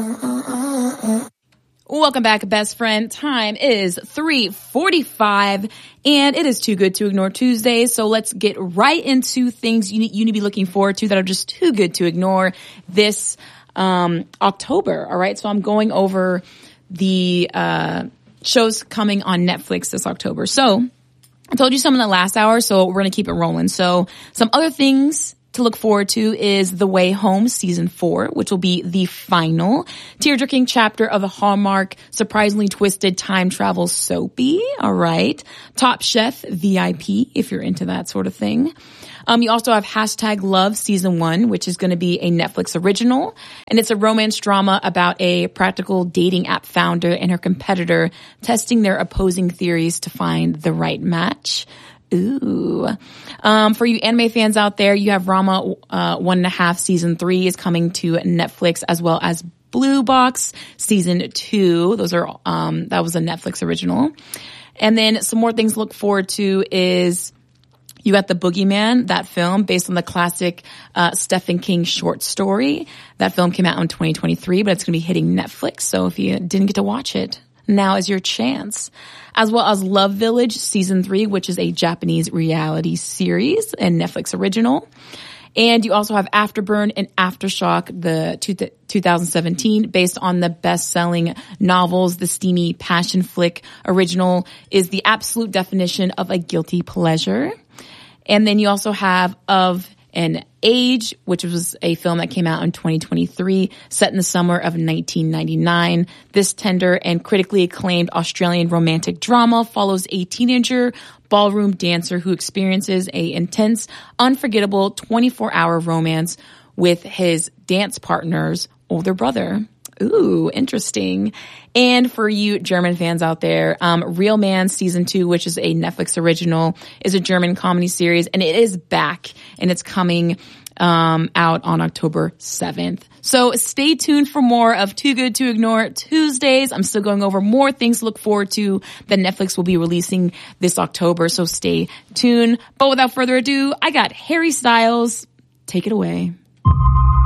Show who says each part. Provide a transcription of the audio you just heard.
Speaker 1: Welcome back, best friend. Time is 3:45 and it is Too Good to Ignore Tuesday. So let's get right into things you need to be looking forward to that are just too good to ignore this October. All right. So I'm going over the shows coming on Netflix this October. So I told you some in the last hour, so we're going to keep it rolling. So some other things to look forward to is The Way Home Season 4, which will be the final tear-jerking chapter of a Hallmark, surprisingly twisted time travel soapy. All right. Top Chef VIP, if you're into that sort of thing. You also have #Love Season 1, which is going to be a Netflix original. And it's a romance drama about a practical dating app founder and her competitor testing their opposing theories to find the right match. Ooh. For you anime fans out there, you have Rama 1.5 Season 3 is coming to Netflix, as well as Blue Box Season 2. Those are, that was a Netflix original. And then some more things to look forward to is you got The Boogeyman, that film based on the classic Stephen King short story. That film came out in 2023, but it's going to be hitting Netflix. So if you didn't get to watch it, now is your chance. As well as Love Village Season 3, which is a Japanese reality series and Netflix original. And you also have Afterburn and Aftershock, the 2017, based on the best-selling novels. The steamy passion flick original is the absolute definition of a guilty pleasure. And then you also have Of an Age, which was a film that came out in 2023, set in the summer of 1999. This tender and critically acclaimed Australian romantic drama follows a teenager ballroom dancer who experiences a intense, unforgettable 24-hour romance with his dance partner's older brother. Ooh, interesting. And for you German fans out there, Real Man Season 2, which is a Netflix original, is a German comedy series, and it is back, and it's coming out on October 7th. So stay tuned for more of Too Good to Ignore Tuesdays. I'm still going over more things to look forward to that Netflix will be releasing this October, so stay tuned. But without further ado, I got Harry Styles. Take it away.